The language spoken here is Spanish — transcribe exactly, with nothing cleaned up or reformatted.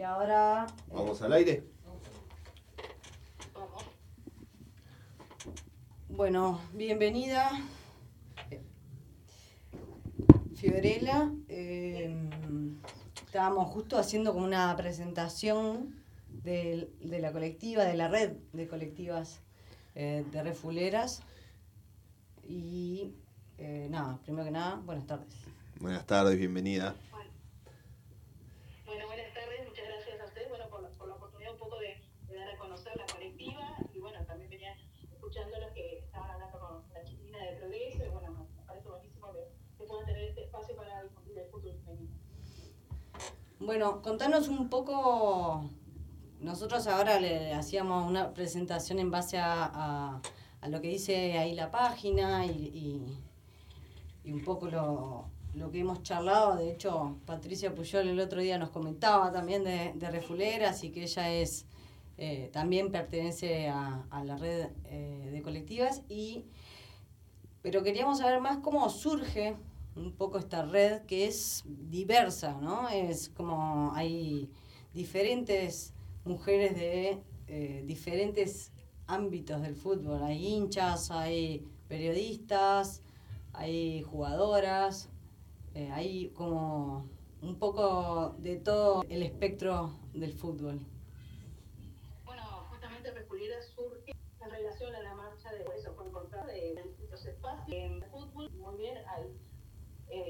Y ahora... ¿Vamos al aire? Bueno, bienvenida, Fiorella. Eh, estábamos justo haciendo como una presentación de, de la colectiva, de la red de colectivas eh, de refuleras. Y eh, nada, primero que nada, buenas tardes. Buenas tardes, bienvenida. Bueno, buenas tardes, muchas gracias a ustedes, bueno, por la, por la oportunidad un poco de, de dar a conocer la colectiva, y bueno, también venía escuchando los que estaban hablando con la chiquilina de Progreso, y bueno, me parece buenísimo que, que puedan tener este espacio para difundir el fútbol femenino. Bueno, contanos un poco, nosotros ahora le hacíamos una presentación en base a, a, a lo que dice ahí la página y, y, y un poco lo... lo que hemos charlado. De hecho, Patricia Puyol el otro día nos comentaba también de, de refuleras y que ella es eh, también pertenece a, a la red eh, de colectivas, y pero queríamos saber más cómo surge un poco esta red, que es diversa, ¿no? Es como hay diferentes mujeres de eh, diferentes ámbitos del fútbol. Hay hinchas, hay periodistas, hay jugadoras. Eh, hay como un poco de todo el espectro del fútbol. Bueno, justamente Refuleras surge en relación a la marcha de eso, fue encontrar de distintos espacios en fútbol. Muy bien, hay